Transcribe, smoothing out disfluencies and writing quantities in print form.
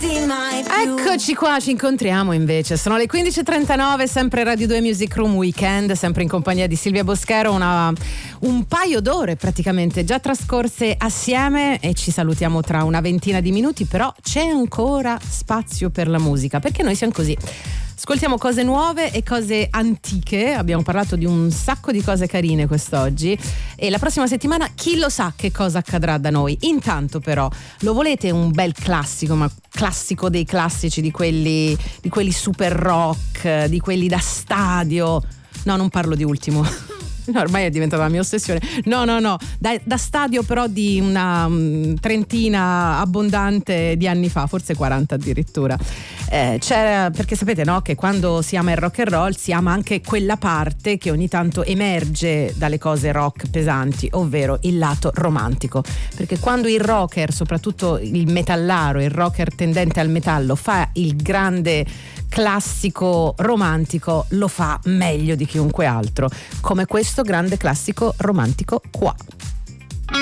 Eccoci qua, ci incontriamo invece. Sono le 15.39, sempre Radio 2 Music Room Weekend, sempre in compagnia di Silvia Boschero. Un paio d'ore praticamente già trascorse assieme e ci salutiamo tra una ventina di minuti, però c'è ancora spazio per la musica, perché noi siamo così. Ascoltiamo cose nuove e cose antiche, abbiamo parlato di un sacco di cose carine quest'oggi e la prossima settimana chi lo sa che cosa accadrà da noi. Intanto però, lo volete un bel classico, ma classico dei classici, di quelli super rock, di quelli da stadio? No, non parlo di Ultimo. No, ormai è diventata la mia ossessione. No, da stadio però di una trentina abbondante di anni fa, forse 40 addirittura. C'era, perché sapete, no, che quando si ama il rock and roll si ama anche quella parte che ogni tanto emerge dalle cose rock pesanti, ovvero il lato romantico. Perché quando il rocker, soprattutto il metallaro, il rocker tendente al metallo, fa il grande classico romantico, lo fa meglio di chiunque altro, come questo grande classico romantico qua.